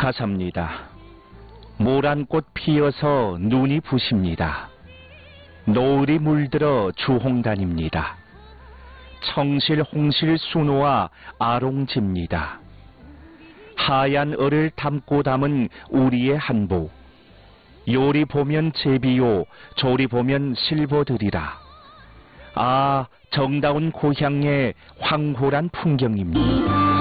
가사입니다. 모란꽃 피어서 눈이 부십니다. 노을이 물들어 주홍단입니다. 청실 홍실 순호와 아롱집니다. 하얀 을을 담고 담은 우리의 한복. 요리 보면 제비요, 조리 보면 실버들이라. 아, 정다운 고향의 황홀한 풍경입니다.